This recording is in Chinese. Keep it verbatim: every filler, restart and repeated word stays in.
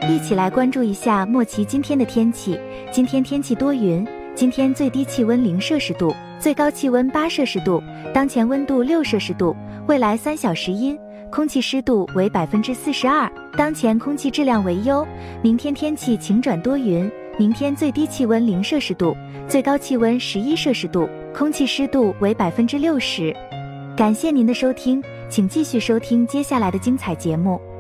一起来关注一下莫奇今天的天气。今天天气多云，今天最低气温零摄氏度，最高气温八摄氏度，当前温度六摄氏度，未来三小时阴，空气湿度为百分之四十二，当前空气质量为优。明天天气晴转多云，明天最低气温零摄氏度，最高气温十一摄氏度，空气湿度为百分之六十。感谢您的收听，请继续收听接下来的精彩节目。